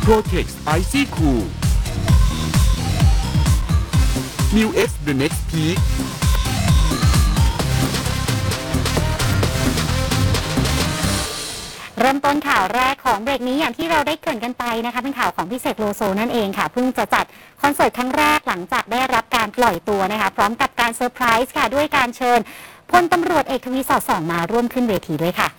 Protex Icy Cool New X The Next Peak เริ่มต้นข่าวแรกของเบรกนี้อย่างที่เราได้เกริ่นกันไปนะคะเป็นข่าวของพี่เสกโลโซนั่นเองค่ะเพิ่งจะจัดคอนเสิร์ตครั้งแรกหลังจากได้รับการปล่อยตัวนะคะพร้อมกับการเซอร์ไพรส์ค่ะด้วยการเชิญพลตำรวจเอกทวีสอดส่องมาร่วมขึ้นเวทีด้วยค่ะ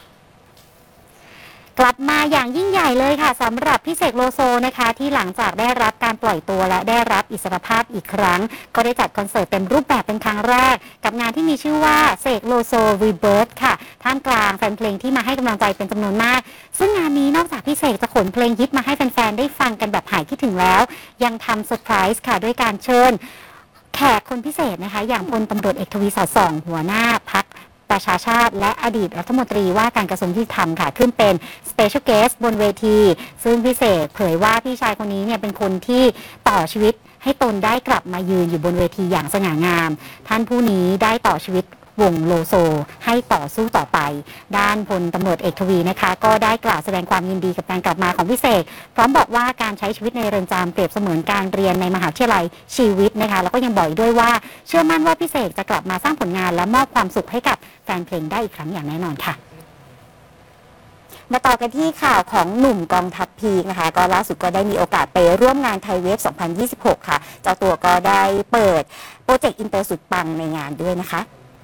กลับมาอย่างยิ่งใหญ่เลยค่ะสำหรับพี่เสกโลโซนะคะที่หลังจากได้รับการปล่อยตัวและได้รับอิสรภาพอีกครั้งก็ได้จัดคอนเสิร์ตเต็มรูปแบบเป็นครั้งแรกกับงานที่มีชื่อว่าเสกโลโซรีเบิร์ธค่ะท่ามกลางแฟนเพลงที่มาให้กำลังใจเป็นจำนวนมากซึ่งงานนี้นอกจากพี่เสกจะขนเพลงฮิตมาให้แฟนๆได้ฟังกันแบบหายคิดถึงแล้วยังทำเซอร์ไพรส์ค่ะด้วยการเชิญแขกคนพิเศษนะคะอย่างพลตำรวจเอกทวีสอดส่องหัวหน้าพรรคประชาชาติและอดีตรัฐมนตรีว่าการกระทรวงยุติธรรมค่ะขึ้นเป็น Special Guest บนเวทีซึ่งพิเศษเผยว่าพี่ชายคนนี้เนี่ยเป็นคนที่ต่อชีวิตให้ตนได้กลับมายืนอยู่บนเวทีอย่างสง่างามท่านผู้นี้ได้ต่อชีวิตวงโลโซให้ต่อสู้ต่อไปด้านพลตำรวจเอกทวีนะคะก็ได้กล่าวแสดงความยินดีกับการกลับมาของพี่เสกพร้อมบอกว่าการใช้ชีวิตในเรือนจำเปรียบเสมือนการเรียนในมหาวิทยาลัยชีวิตนะคะแล้วก็ยังบอกด้วยว่าเชื่อมั่นว่าพี่เสกจะกลับมาสร้างผลงานและมอบความสุขให้กับแฟนเพลงได้อีกครั้งอย่างแน่นอนค่ะมาต่อกันที่ข่าวของหนุ่มกองทัพพีคนะคะก็ล่าสุดก็ได้มีโอกาสไปร่วมงานไทยเวฟ 2026 ค่ะเจ้าตัวก็ได้เปิดโปรเจกต์อินเตอร์สุดปังในงานด้วยนะคะ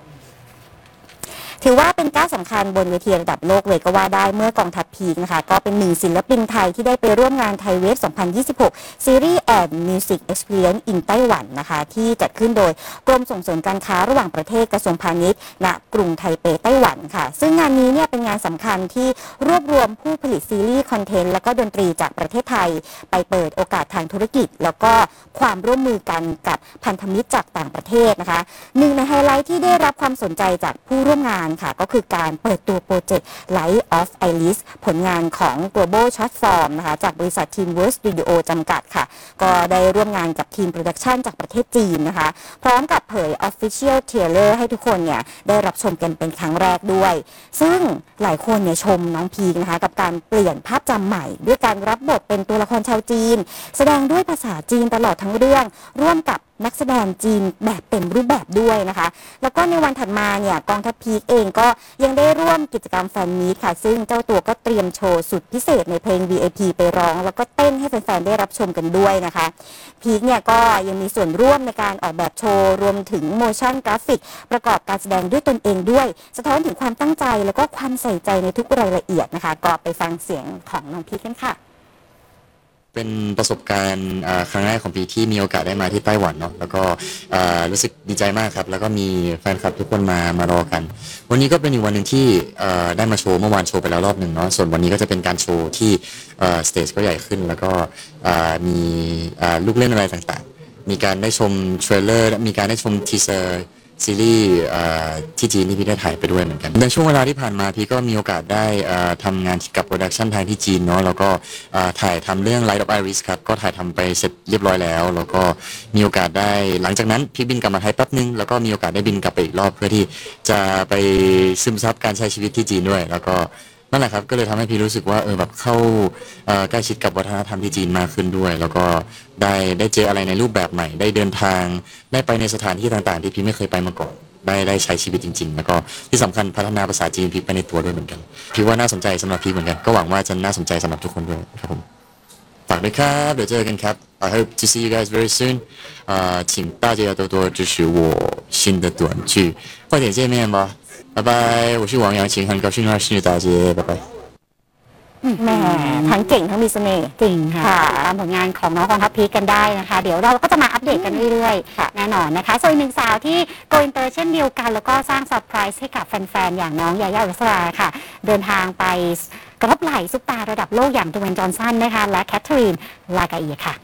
ถือว่าเป็นก้าวสำคัญบนเวทีระดับโลกเลยก็ว่าได้เมื่อกองทัพพีคนะคะก็เป็นหนึ่งศิลปินไทยที่ได้ไปร่วมงานไทยเวฟ 2026 ซีรีส์ and Music Experience in ไต้หวันนะคะที่จัดขึ้นโดยกรมส่งเสริมการค้าระหว่างประเทศกระทรวงพาณิชย์ณกรุงไทเปไต้หวันค่ะซึ่งงานนี้เนี่ยเป็นงานสำคัญที่รวบรวมผู้ผลิตซีรีส์คอนเทนต์และก็ดนตรีจากประเทศไทยไปเปิดโอกาสทางธุรกิจแล้วก็ความร่วมมือกันกับพันธมิตรจากต่างประเทศนะคะหนึ่งในไฮไลท์ที่ได้รับความสนใจจากผู้ร่วมงานค่ะก็คือการเปิดตัวโปรเจกต์ Light of Iris ผลงานของ Global Short Form นะคะจากบริษัท Teamworks Studio จำกัดค่ะก็ได้ร่วมงานกับทีมโปรดักชันจากประเทศจีนนะคะพร้อมกับเผย Official Trailer ให้ทุกคนเนี่ยได้รับชมกันเป็นครั้งแรกด้วยซึ่งหลายคนเนี่ยชมน้องพีคนะคะกับการเปลี่ยนภาพจำใหม่ด้วยการรับบทเป็นตัวละครชาวจีนแสดงด้วยภาษาจีนตลอดทั้งเรื่องร่วมกับนักแสดงจีนแบบเต็มรูปแบบด้วยนะคะแล้วก็ในวันถัดมาเนี่ยกองทัพพีคเองก็ยังได้ร่วมกิจกรรมแฟนมีตค่ะซึ่งเจ้าตัวก็เตรียมโชว์สุดพิเศษในเพลง VIP ไปร้องแล้วก็เต้นให้แฟนๆได้รับชมกันด้วยนะคะพีคเนี่ยก็ยังมีส่วนร่วมในการออกแบบโชว์รวมถึง motion graphic ประกอบการแสดงด้วยตนเองด้วยสะท้อนถึงความตั้งใจแล้วก็ความใส่ใจในทุกรายละเอียดนะคะก็ไปฟังเสียงของน้องพีคกันค่ะเป็นประสบการณ์ครั้งแรกของปีที่มีโอกาสได้มาที่ไต้หวันเนาะแล้วก็รู้สึกดีใจมากครับแล้วก็มีแฟนคลับทุกคนมารอกันวันนี้ก็เป็นอีกวันหนึ่งที่ได้มาโชว์เมื่อวานโชว์ไปแล้วรอบหนึ่งเนาะส่วนวันนี้ก็จะเป็นการโชว์ที่สเตจก็ใหญ่ขึ้นแล้วก็มีลูกเล่นอะไรต่างๆมีการได้ชมเทรลเลอร์มีการได้ชมทีเซอร์ซีรีส์ที่จีนที่พี่ได้ถ่ายไปด้วยเหมือนกันในช่วงเวลาที่ผ่านมาพี่ก็มีโอกาสได้ทำงานกับโปรดักชันทางที่จีนเนาะแล้วก็ถ่ายทำเรื่อง Light of Iris ครับก็ถ่ายทำไปเสร็จเรียบร้อยแล้วแล้วก็มีโอกาสได้หลังจากนั้นพี่บินกลับมาไทยแป๊บนึงแล้วก็มีโอกาสได้บินกลับไปอีกรอบเพื่อที่จะไปซึมซับการใช้ชีวิตที่จีนด้วยแล้วก็นั่นแหละครับก็เลยทำให้พี่รู้สึกว่าแบบเข้าใกล้ชิดกับวัฒนธรรมที่จีนมากขึ้นด้วยแล้วก็ได้เจออะไรในรูปแบบใหม่ได้เดินทางได้ไปในสถานที่ต่างๆที่พี่ไม่เคยไปมาก่อนได้ใช้ชีวิตจริงๆแล้วก็ที่สำคัญพัฒนาภาษาจีนพี่ไปในตัวด้วยเหมือนกันพี่ว่าน่าสนใจสำหรับพี่เหมือนกันก็หวังว่าจะน่าสนใจสำหรับทุกคนด้วยครับผมฝากด้วยครับเดี๋ยวเจอกันครับ I hope to see you guys very soon 请大家多多支持我新的短剧快点见面吧拜拜我是王阳晴很高兴认识大家拜拜แหมทั้งเก่งทั้งมีเสน่ห์จริงค่ะตามผลงานของน้องกองทัพพีคกันได้นะคะเดี๋ยวเราก็จะมาอัปเดตกันเรื่อยๆแน่นอนนะคะส่วนอีกหนึ่งสาวที่โกอินเตอร์เช่นเดียวกันแล้วก็สร้างเซอร์ไพรส์ให้กับแฟนๆอย่างน้องยาย่าอุรัสราค่ะเดินทางไปกระทบไหล่ซุปตาระดับโลกอย่างดเวย์น จอห์นสันนะคะและแคทเธอรีน ลากาเอียค่ะ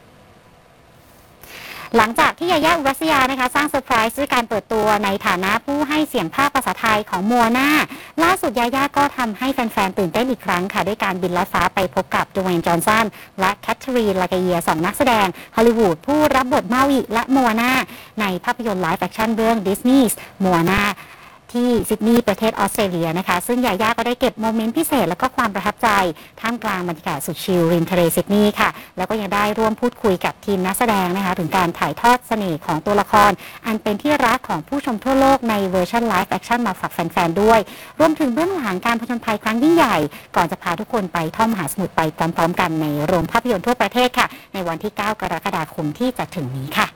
หลังจากที่ยาย่าอุรัสยานะคะสร้างเซอร์ไพรส์ด้วยการเปิดตัวในฐานะผู้ให้เสียงภาคภาษาไทยของมัวนาล่าสุดยาย่าก็ทำให้แฟนๆตื่นเต้นอีกครั้งค่ะด้วยการบินลัดฟ้าไปพบกับดเวย์น จอห์นสันและแคทเธอรีน ลากาเอียสองนักแสดงฮอลลีวูดผู้รับบทเมาอิและมัวนาในภาพยนตร์ไลฟ์แอคชั่นเรื่องดิสนีย์มัวนาที่ซิดนีย์ประเทศออสเตรเลียนะคะซึ่งยาย่าก็ได้เก็บโมเมนต์พิเศษและก็ความประทับใจท่ามกลางบรรยากาศสุดชิลริมทะเลซิดนีย์ค่ะแล้วก็ยังได้ร่วมพูดคุยกับทีมนักแสดงนะคะถึงการถ่ายทอดเสน่ห์ของตัวละครอันเป็นที่รักของผู้ชมทั่วโลกในเวอร์ชันไลฟ์แอคชั่นมาฝากแฟนๆด้วยรวมถึงเบื้องหลังการผจญภัยครั้งยิ่งใหญ่ก่อนจะพาทุกคนไปท่องมหาสมุทรไปพร้อมๆกันในโรงภาพยนตร์ทั่วประเทศค่ะในวันที่ 9 กรกฎาคมที่จะถึงนี้ค่ะ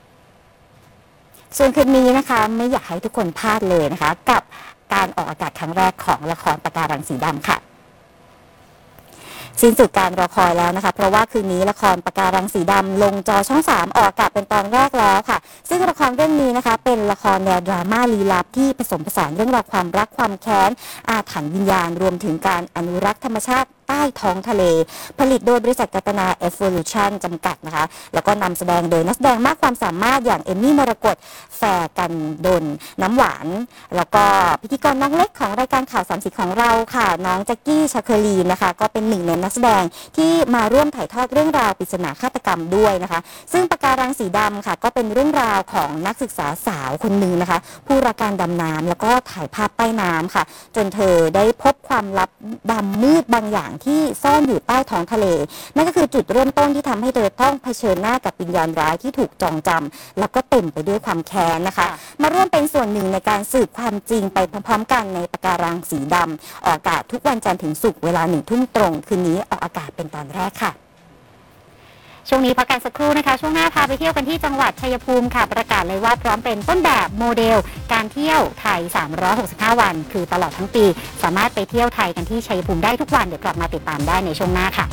ส่วนคืนนี้นะคะไม่อยากให้ทุกคนพลาดเลยนะคะกับการออกอากาศครั้งแรกของละครปะการังสีดำค่ะสิ้นสุดการรอคอยแล้วนะคะเพราะว่าคืนนี้ละครปะการังสีดำลงจอช่อง 3ออกอากาศเป็นตอนแรกแล้วค่ะซึ่งละครเรื่องนี้นะคะเป็นละครแนวดราม่าลี้ลับที่ผสมผสานเรื่องราวความรักความแค้นอาถรรพ์วิญญาณรวมถึงการอนุรักษ์ธรรมชาติใต้ท้องทะเลผลิตโดยบริษัทกัตนา Evolution จำกัดนะคะแล้วก็นำแสดงโดยนักแสดงมากความสามารถอย่างเอมมี่มรกตแฟร์กันดลน้ำหวานแล้วก็พิธีกรน้องเล็กของรายการข่าวสามสีของเราค่ะน้องแจ็คกี้ชาเคอรีนนะคะก็เป็นหนึ่งในนักแสดงที่มาร่วมถ่ายทอดเรื่องราวปริศนาฆาตกรรมด้วยนะคะซึ่งปะการังสีดำค่ะก็เป็นเรื่องราวของนักศึกษาสาวคนหนึ่งนะคะผู้รักการดำน้ำแล้วก็ถ่ายภาพใต้น้ำค่ะจนเธอได้พบความลับดำมืดบางอย่างที่ซ่อนอยู่ใต้ท้องทะเลนั่นก็คือจุดเริ่มต้นที่ทำให้เธอต้องเผชิญหน้ากับวิญญาณร้ายที่ถูกจองจำแล้วก็เต็มไปด้วยความแค้นนะคะมาร่วมเป็นส่วนหนึ่งในการสืบความจริงไปพร้อมๆกันในปะการังสีดำออกอากาศทุกวันจันทร์ถึงศุกร์เวลา 1 ทุ่มตรงคืนนี้ออกอากาศเป็นตอนแรกค่ะช่วงนี้พักกันสักครู่นะคะช่วงหน้าพาไปเที่ยวกันที่จังหวัดชัยภูมิค่ะประกาศเลยว่าพร้อมเป็นต้นแบบโมเดลการเที่ยวไทย365วันคือตลอดทั้งปีสามารถไปเที่ยวไทยกันที่ชัยภูมิได้ทุกวันเดี๋ยวกลับมาติดตามได้ในช่วงหน้าค่ะ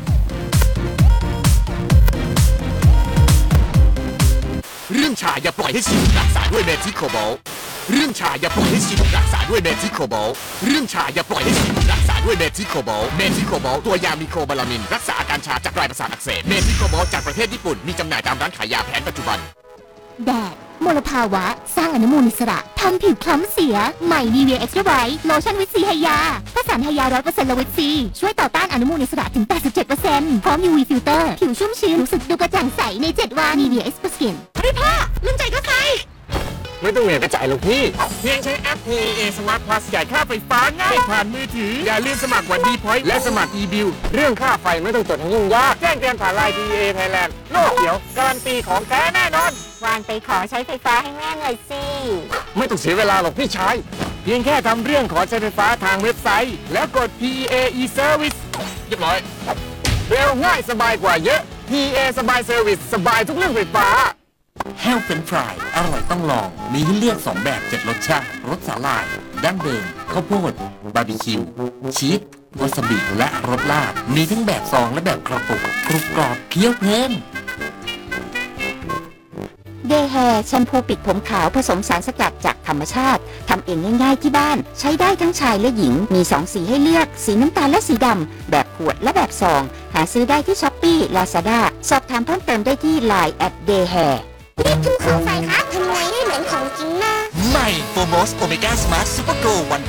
เรื่องชาอย่าปล่อยให้ชิมรักษาด้วยเมทิโคโบลเรื่องชาอย่าปล่อยให้ชิมรักษาด้วยเมทิโคโบลเรื่องชาอย่าปล่อยให้ชิมรักษาด้วยเมทิโคโบลเมทิโคโบลตัวยามีโคบาลามินรักษาอาการชาจากปลายประสาทอักเสบเมทิโคโบลจากประเทศญี่ปุ่นมีจำหน่ายตามร้านขายยาแผนปัจจุบันแดดมลภาวะสร้างอนุมูลอิสระทำผิวคล้ำเสียใหม่ Nivea Extra Bright โลชั่นวิตซีไฮยาผสานไฮยา 100% และวิตซีช่วยต่อต้านอนุมูลอิสระถึง 87% พร้อม UV Filter ผิวชุ่มชื้นรู้สึกดูกระจ่างใสใน 7 วัน Nivea Extra Skin เฮ้ยพ่อลืมจ่ายค่าไฟไม่ต้องเหนื่อยไปจ่ายหรอกพี่เพียงใช้แอป PAA Smart Plus จ่ายค่าไฟฟ้าง่ายผ่านมือถืออย่าลืมสมัครวันดีพอยต์และสมัคร e-bill เรื่องค่าไฟไม่ต้องจดให้ยุ่งยากแจ้งเตือนผ่านไลน์ PAA Thailand โลกเขียวการันตีของแท้แน่นอนวานไปขอใช้ไฟฟ้าให้แม่หน่อยสิไม่ต้องเสียเวลาหรอกพี่ชายเพียงแค่ทำเรื่องขอใช้ไฟฟ้าทางเว็บไซต์แล้วกด PA e-service เรียบร้อยเร็วง่ายสบายกว่าเยอะ PA สบายเซอร์วิสสบายทุกเรื่องไฟฟ้าแฮลเฟรนช์ฟรายอร่อยต้องลองมีให้เลือก2แบบ7รสชาติรสสาหร่ายดั้งเดิมข้าวโพดบาร์บีคิวชีสวาซาบิและรสลาบมีทั้งแบบซองและแบบกระปุกกรุบกรอบเคี้ยวเพลินเดย์แฮร์แชมพูปิดผมขาวผสมสารสกัดจากธรรมชาติทำเองง่ายๆที่บ้านใช้ได้ทั้งชายและหญิงมี2สีให้เลือกสีน้ำตาลและสีดำแบบขวดและแบบซองหาซื้อได้ที่ Shopee Lazada สอบถามเพิ่มเติมได้ที่ Line @dayhair เรียกขึ้นของไฟคะทำไงให้เหมือนของจริงนะใหม่โฟโมสโอเมก้าสมาร์ทซูเปอร์โกลวัน